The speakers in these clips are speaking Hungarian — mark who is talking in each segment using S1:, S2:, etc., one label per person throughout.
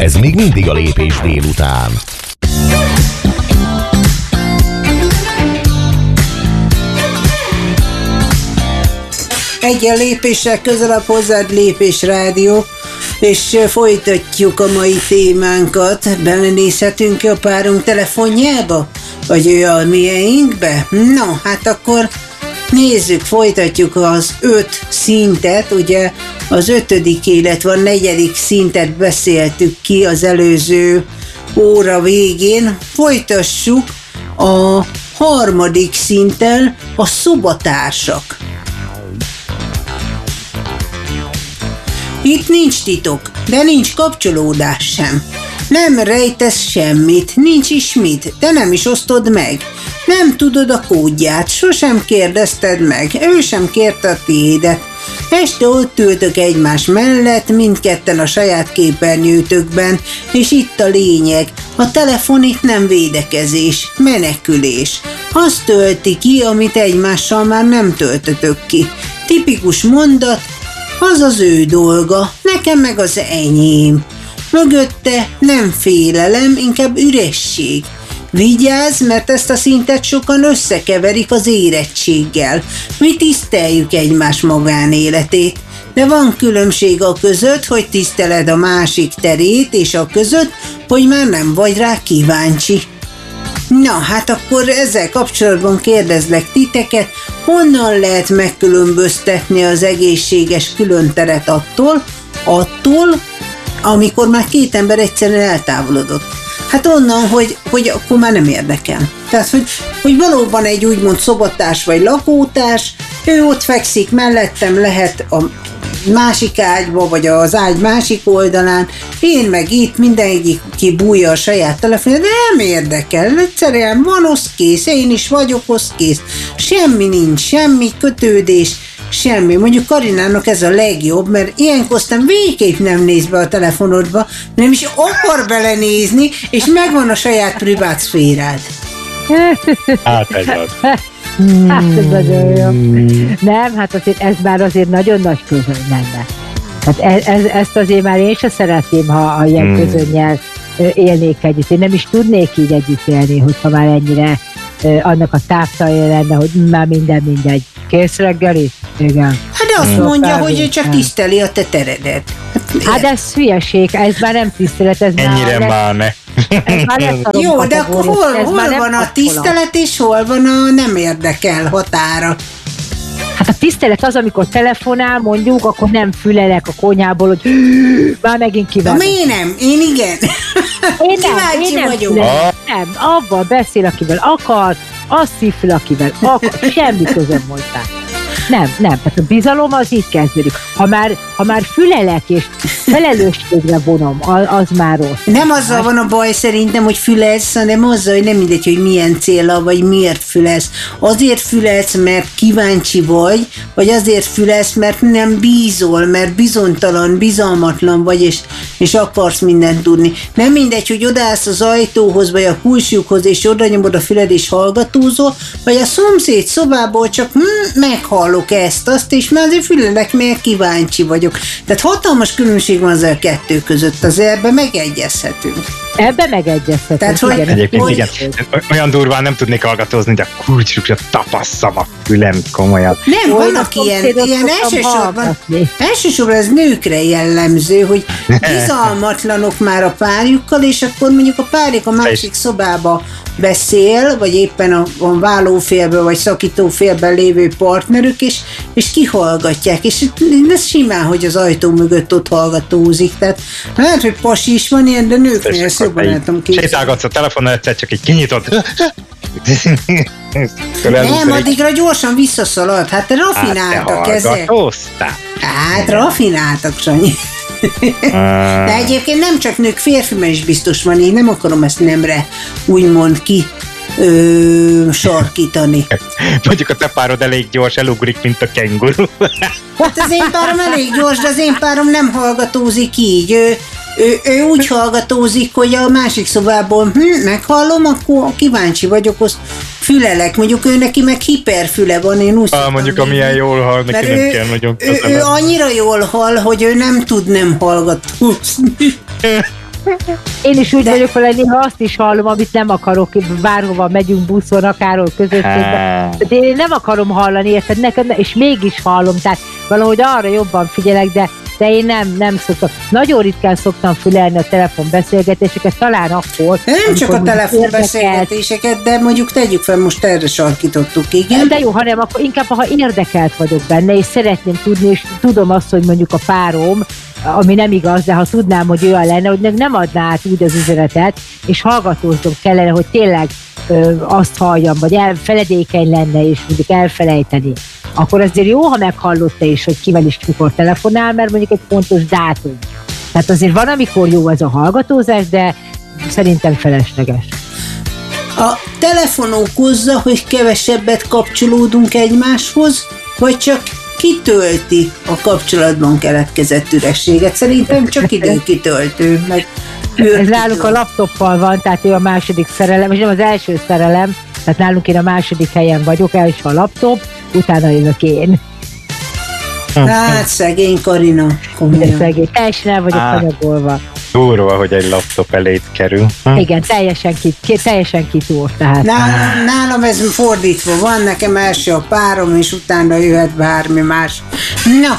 S1: Ez még mindig a Lépés délután.
S2: Egyen lépéssel közelebb hozzád Lépés Rádió, és folytatjuk a mai témánkat. Belenézhetünk a párunk telefonjába? Vagy ő a mieinkbe? No, hát akkor nézzük, folytatjuk az 5 szintet, ugye az 5., illetve a 4. szintet beszéltük ki az előző óra végén. Folytassuk a 3. szinttel, a szobatársak. Itt nincs titok, de nincs kapcsolódás sem. Nem rejtesz semmit, nincs is mit, de nem is osztod meg. Nem tudod a kódját, sosem kérdezted meg, ő sem kérte a tiédet. Este ott ültök egymás mellett, mindketten a saját képernyőtökben, és itt a lényeg, a telefon itt nem védekezés, menekülés. Azt tölti ki, amit egymással már nem töltötök ki. Tipikus mondat, az az ő dolga, nekem meg az enyém. Mögötte nem félelem, inkább üresség. Vigyázz, mert ezt a szintet sokan összekeverik az érettséggel. Mi tiszteljük egymás magánéletét, de van különbség a között, hogy tiszteled a másik terét, és a között, hogy már nem vagy rá kíváncsi. Na, hát akkor ezzel kapcsolatban kérdezlek titeket, honnan lehet megkülönböztetni az egészséges különteret attól, amikor már 2 ember egyszerűen eltávolodott. Hát onnan, hogy akkor már nem érdekel. Tehát, hogy valóban egy úgymond szobatárs vagy lakótárs, ő ott fekszik mellettem, lehet a másik ágyba, vagy az ágy másik oldalán, én meg itt, mindenki bújja a saját telefonja, de nem érdekel, egyszerűen van, osz kész, én is vagyok, osz kész. Semmi nincs, semmi kötődés, semmi. Mondjuk Karinának ez a legjobb, mert ilyenkor aztán végképp nem néz be a telefonodba, nem is akar belenézni, és megvan a saját privát szférád.
S3: Hát ez az.
S4: Hát ez nagyon jó. Nem, hát azért ez már azért nagyon nagy közöny lenne. Hát ezt azért már én sem szeretném, ha ilyen közönnyel élnék együtt. Én nem is tudnék így együtt élni, hogyha már ennyire annak a távtalja lenne, hogy már mindegy. Kész reggeli? Igen.
S2: Hát de azt mondja, hogy ő csak tiszteli a te teredet.
S4: Hát ez hülyeség, ez már nem tisztelet, ez
S3: ennyire már ne.
S2: Jó, de akkor hol van a tisztelet, és hol van a nem érdekel határa?
S4: Hát a tisztelet az, amikor telefonál, mondjuk, akkor nem fülelek a konyhából, hogy már megint kívánok.
S2: Miért nem? Én igen.
S4: Én nem
S2: vagyok.
S4: Nem, abban beszél, akivel akar, azt szívfül, akivel akar, semmi közöm hozzá. Nem, tehát a bizalom az így kezdődik. Ha már fülelek és felelősségre vonom, az már rossz.
S2: Nem azzal van a baj szerintem, hogy fülelsz, hanem azzal, hogy nem mindegy, hogy milyen céllal, vagy miért fülelsz. Azért fülelsz, mert kíváncsi vagy azért fülelsz, mert nem bízol, mert bizonytalan, bizalmatlan vagy, és akarsz mindent tudni. Nem mindegy, hogy odaállsz az ajtóhoz, vagy a kulcsukhoz, és oda nyomod a füled, és hallgatózol, vagy a szomszéd szobából csak meghallok ezt-azt, és már azért fülelek, mert kíváncsi vagyok. Tehát hatalmas különbség van az a 2 között, az ebben megegyezhetünk.
S4: Ebben megegyezhetünk.
S2: Tehát, hogy,
S3: egyébként igen. Olyan durván nem tudnék hallgatózni, de a kulcsukra tapasszam a fülem komolyan.
S2: Nem, vannak ilyen elsősorban ez nőkre jellemző, hogy bizalmatlanok már a párjukkal, és akkor mondjuk a párjuk a másik szobába beszél, vagy éppen a vállófélben, vagy szakítófélben lévő partnerük, és kihallgatják, és ez simán, hogy az ajtó mögött ott hallgatózik, tehát lehet, hogy pasi is van ilyen, de nőknél ezt jobban el tudom képzelni.
S3: Sétálgatsz a telefonnal, egyszer csak így kinyitott.
S2: Nem, addigra gyorsan visszaszalad, hát rafináltak ezek. Hát rafináltak, Sanyi. De egyébként nem csak nők, férfiben is biztos van, én nem akarom ezt nemre úgymond sarkítani.
S3: Mondjuk a te párod elég gyors, elugrik, mint a kenguru.
S2: Hát az én párom elég gyors, de az én párom nem hallgatózik így. Ő úgy hallgatózik, hogy a másik szobából meghallom, akkor kíváncsi vagyok, azt fülelek. Mondjuk ő neki meg hiperfüle van, én úgy szoktam.
S3: Mondjuk amilyen jól hall, neki nem kell nagyon.
S2: Ő annyira jól hall, hogy ő nem tud nem hallgatózni.
S4: Én is úgy vagyok vele, néha azt is hallom, amit nem akarok, bárhova megyünk buszon, akárhol közösségben. De én nem akarom hallani, érted? Nekem, és mégis hallom, tehát valahogy arra jobban figyelek, de én nem szoktam. Nagyon ritkán szoktam fülelni a telefonbeszélgetéseket, talán akkor...
S2: Nem csak a telefonbeszélgetéseket, de mondjuk tegyük fel, most erre sarkítottuk, igen.
S4: De jó, hanem akkor inkább, ha érdekelt vagyok benne, és szeretném tudni, és tudom azt, hogy mondjuk a párom, ami nem igaz, de ha tudnám, hogy olyan lenne, hogy nem adná át úgy az üzenetet, és hallgatóznom kellene, hogy tényleg azt halljam, vagy feledékeny lenne, és mondjuk elfelejteni. Akkor azért jó, ha meghallotta is, hogy kivel is mikor telefonál, mert mondjuk egy pontos dátum. Tehát azért van, amikor jó ez a hallgatózás, de szerintem felesleges.
S2: A telefon okozza, hogy kevesebbet kapcsolódunk egymáshoz, vagy csak kitölti a kapcsolatban keletkezett ürességet? Szerintem csak időkitöltő, meg
S4: ez nálunk a laptoppal van, tehát ő a második szerelem, és nem az első szerelem, tehát nálunk én a második helyen vagyok, első a laptop, utána jövök én.
S2: Hát szegény Karina, komolyan.
S4: Szegény, teljesen el vagyok anyagolva.
S3: Durva, hogy egy laptop elét kerül.
S4: Igen, teljesen kitúr, tehát.
S2: Nálam ez fordítva van, nekem első a párom, és utána jöhet bármi más. Na,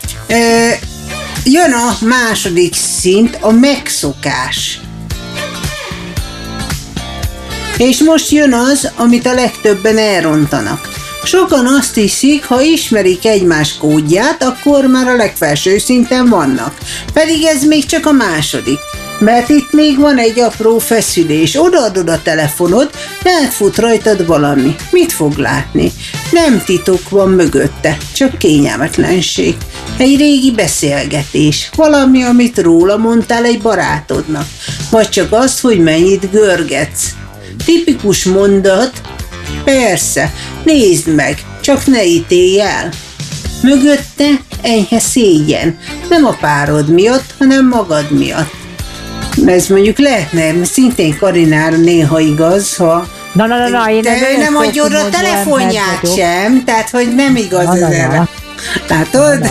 S2: jön a második szint, a megszokás. És most jön az, amit a legtöbben elrontanak. Sokan azt hiszik, ha ismerik egymás kódját, akkor már a legfelső szinten vannak. Pedig ez még csak a második. Mert itt még van egy apró feszülés. Odaadod a telefonod, átfut rajtad valami. Mit fog látni? Nem titok van mögötte, csak kényelmetlenség. Egy régi beszélgetés. Valami, amit róla mondtál egy barátodnak. Vagy csak azt, hogy mennyit görgetsz. Tipikus mondat. Persze, nézd meg, csak ne ítélj el. Mögötte enyhe szégyen. Nem a párod miatt, hanem magad miatt. Ez mondjuk lehetne, szintén Karinára néha igaz, ha...
S4: Én
S2: de ő nem adja oda a telefonját sem, tehát hogy nem igaz ez erre. Látod?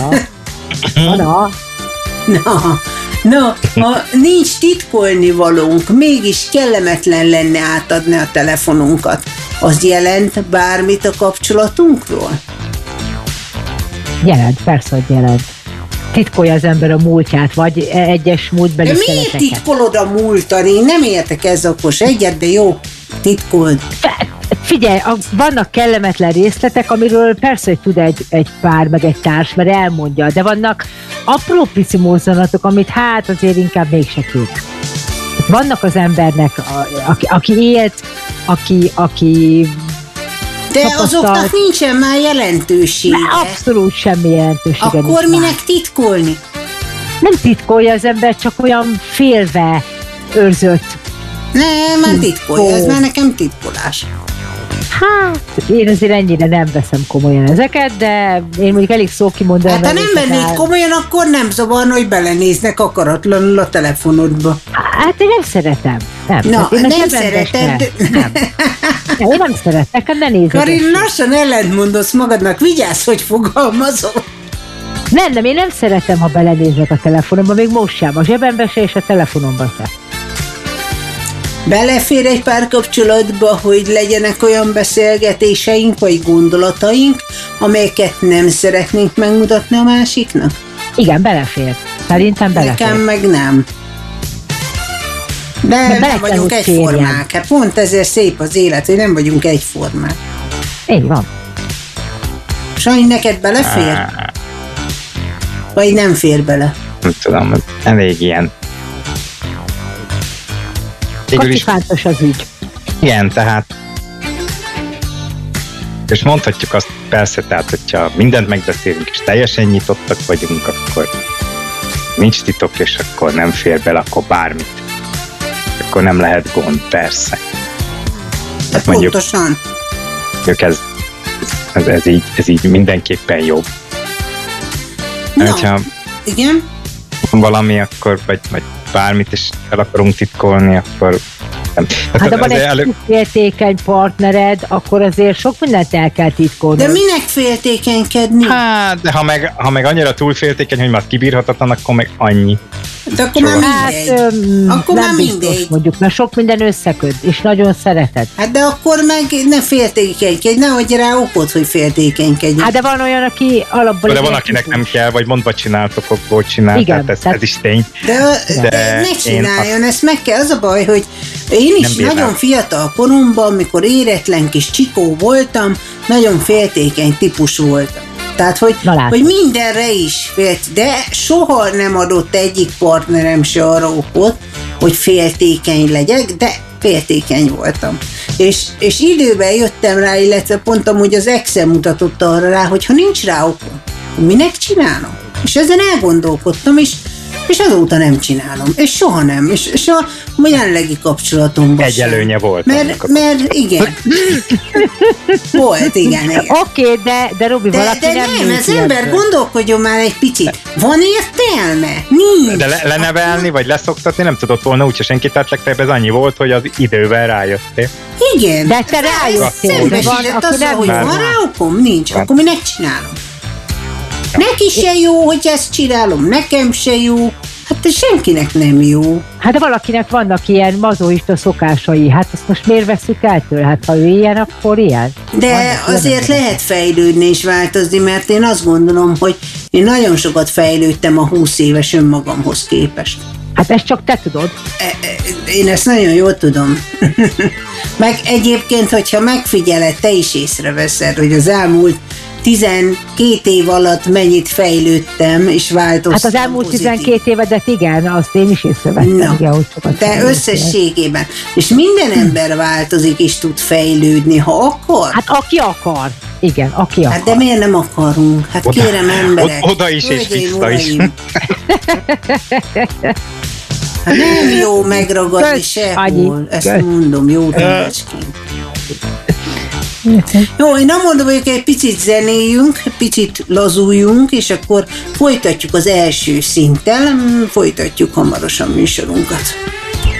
S2: Na, ha nincs titkolni valónk, mégis kellemetlen lenne átadni a telefonunkat. Az jelent bármit a kapcsolatunkról?
S4: Jelent, persze, hogy jelent. Titkolja az ember a múltját, vagy egyes múltbeli
S2: szereteket. De miért titkolod a múltan? Én nem értek ezzel okos egyet, de jó, titkold.
S4: Figyelj, vannak kellemetlen részletek, amiről persze, hogy tud egy pár, meg egy társ, mert elmondja, de vannak apró pici mozzanatok, amit hát azért inkább mégse kér. Vannak az embernek, aki élt, aki
S2: de azoknak nincsen már jelentősége.
S4: Abszolút semmi jelentősége.
S2: Akkor minek titkolni?
S4: Nem titkolja az ember, csak olyan félve őrzött.
S2: Nem, már titkolja, ez már nekem titkolás.
S4: Hát, én azért ennyire nem veszem komolyan ezeket, de én mondjuk elég szókimondani.
S2: Hát ha nem vennéd komolyan, akkor nem zavarna, hogy belenéznek akaratlanul a telefonodba.
S4: Hát én nem szeretem.
S2: Na, nem szereted.
S4: Nem. Én nem szeretek, ne nézzük.
S2: Karin, lassan ellentmondasz magadnak, vigyázz, hogy fogalmazol.
S4: Nem, én nem szeretem, ha belenéznek a telefonomba, még most sem, a zsebembe se és a telefonomba se.
S2: Belefér egy párkapcsolatba, hogy legyenek olyan beszélgetéseink vagy gondolataink, amelyeket nem szeretnénk megmutatni a másiknak?
S4: Igen, belefér. Szerintem belefér.
S2: Nekem meg nem. De nem vagyunk egyformák. Hát pont ezért szép az élet, hogy nem vagyunk egyformák.
S4: Így van.
S2: Sanyi, neked belefér? Vagy nem fér bele?
S3: Nem tudom, elég ilyen.
S4: Kacifántos az ügy.
S3: Igen, tehát és mondhatjuk azt persze, tehát hogyha mindent megbeszélünk és teljesen nyitottak vagyunk, akkor nincs titok, és akkor nem fér bele, akkor bármit. Akkor nem lehet gond, persze.
S2: Hát mondjuk, pontosan.
S3: Ez így mindenképpen jobb.
S2: No, hogyha igen?
S3: valami, akkor vagy bármit is el akarunk titkolni, akkor nem.
S4: Hát ha van egy féltékeny partnered, akkor azért sok mindent el kell titkolni.
S2: De minek féltékenykedni?
S3: Hát, de ha meg annyira túl féltékeny, hogy már kibírhatatlan, akkor meg annyi.
S2: De akkor már mindegy. Akkor
S4: nem
S2: már
S4: biztos,
S2: mindegy.
S4: mondjuk, mert sok minden összeköd, és nagyon szereted.
S2: Hát de akkor meg ne féltékenykedj, ne adj rá okot, hogy féltékenykedj.
S4: Hát de van olyan, aki alapból...
S3: De van, akinek nem kell, vagy mondva csináltok, akkor csinál,
S4: Igen,
S3: tehát ez is tény.
S2: De ne csináljon, ezt meg kell. Az a baj, hogy én is nagyon fiatal koromban, amikor éretlen kis csikó voltam, nagyon féltékeny típus voltam. Tehát, hogy mindenre is félt, de soha nem adott egyik partnerem se arra okot, hogy féltékeny legyek, de féltékeny voltam. És időben jöttem rá, illetve pont amúgy az exem mutatott arra rá, hogy ha nincs rá okom, minek csinálom? És ezen elgondolkodtam, és azóta nem csinálom. És soha nem. És a jelenlegi kapcsolatomban
S3: egy előnye volt.
S2: Mert igen. Volt, igen.
S4: Oké, de Robi, valaki
S2: nem az ember gondolkodjon már egy picit. Van értelme? Nincs.
S3: De lenevelni, vagy leszoktatni nem tudott volna úgyse senki, tehát legfeljebb ez annyi volt, hogy az idővel rájöttél.
S2: Igen.
S4: De te rájöttél.
S2: De van, aki nem hogy van rá okom? Nincs. Akkor minek csinálom? Neki se jó, hogy ezt csinálom, nekem se jó. Hát senkinek nem jó.
S4: Hát de valakinek vannak ilyen mazoista szokásai, hát azt most miért veszük el tőle? Hát ha ő ilyen, akkor ilyen.
S2: De azért lehet fejlődni és változni, mert én azt gondolom, hogy én nagyon sokat fejlődtem a 20 éves önmagamhoz képest.
S4: Hát ezt csak te tudod.
S2: Én ezt nagyon jól tudom. Meg egyébként, hogyha megfigyeled, te is észreveszed, hogy az elmúlt 12 év alatt mennyit fejlődtem, és változtam.
S4: Hát az elmúlt 12 évedet igen, azt én is észrevettem. Igen, hogy
S2: de összességében. És minden ember változik, és tud fejlődni, ha akar.
S4: Hát aki akar. Igen, aki akar.
S2: Hát de miért nem akarunk? Hát kérem emberek.
S3: Oda is és vissza is.
S2: Hát nem jó megragadni sehol. Ezt mondom, jó tanácsként. Jó, én nem mondom, hogy egy picit zenéljünk, picit lazuljunk, és akkor folytatjuk az első szinttel, folytatjuk hamarosan műsorunkat.